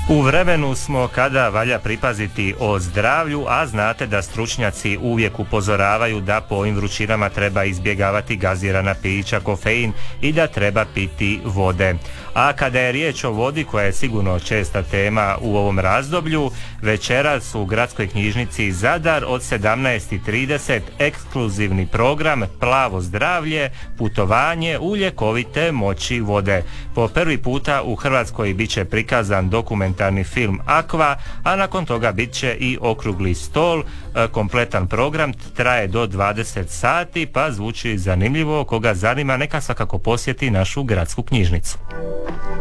U vremenu smo kada valja pripaziti o zdravlju, a znate da stručnjaci uvijek upozoravaju da po ovim vrućinama treba izbjegavati gazirana pića, kofein i da treba piti vode. A kada je riječ o vodi, koja je sigurno česta tema u ovom razdoblju, večeras u Gradskoj knjižnici Zadar od 17:30 ekskluzivni program Plavo zdravlje, putovanje u ljekovite moći vode. Po prvi puta u Hrvatskoj bit će prikazan dokumentarni film Aqua, a nakon toga bit će i okrugli stol. Kompletan program traje do 20 sati, pa zvuči zanimljivo. Koga zanima, neka svakako posjeti našu gradsku knjižnicu.